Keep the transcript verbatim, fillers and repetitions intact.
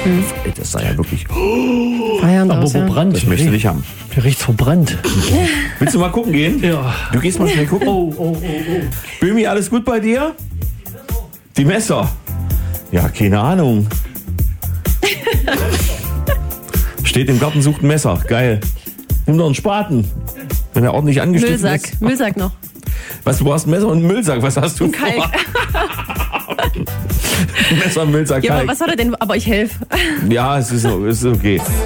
Hm. Das sei ja wirklich... Feiernd Aber aus, wo ja. brannt? Das möchte ich nicht haben. Hier riecht's verbrannt. Willst du mal gucken gehen? Ja. Du gehst mal schnell gucken. Oh, oh, oh, oh. Böhmi, alles gut bei dir? Die Messer. Ja, keine Ahnung. Steht im Garten, sucht ein Messer. Geil. Nimm doch einen Spaten. Wenn er ordentlich angestrichen Müllsack, ist. Müllsack noch. Was, du brauchst ein Messer und einen Müllsack. Was hast du Ein Kalk. vor? Messer, Müllsack, Ja, Kalk. aber was soll er denn? Aber ich helfe. Ja, es ist, es ist okay.